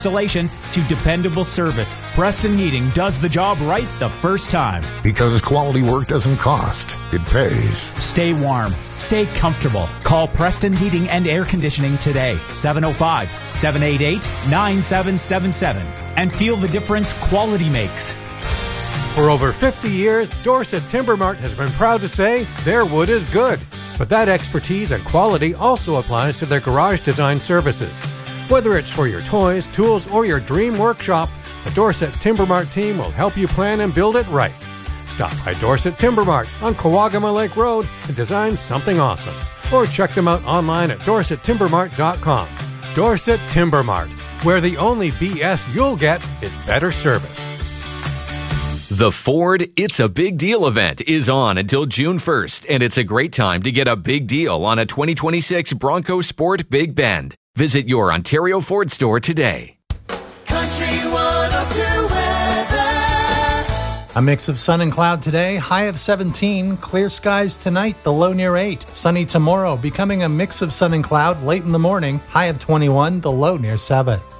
Installation to dependable service, Preston Heating does the job right the first time. Because quality work doesn't cost, it pays. Stay warm. Stay comfortable. Call Preston Heating and Air Conditioning today, 705-788-9777. And feel the difference quality makes. For over 50 years, Dorset Timber Mart has been proud to say their wood is good. But that expertise and quality also applies to their garage design services. Whether it's for your toys, tools, or your dream workshop, the Dorset Timber Mart team will help you plan and build it right. Stop by Dorset Timber Mart on Kawagama Lake Road and design something awesome. Or check them out online at dorsettimbermart.com. Dorset Timber Mart, where the only BS you'll get is better service. The Ford It's a Big Deal event is on until June 1st, and it's a great time to get a big deal on a 2026 Bronco Sport Big Bend. Visit your Ontario Ford store today. Country 102 weather. A mix of sun and cloud today, high of 17. Clear skies tonight, the low near 8. Sunny tomorrow, becoming a mix of sun and cloud late in the morning, high of 21, the low near 7.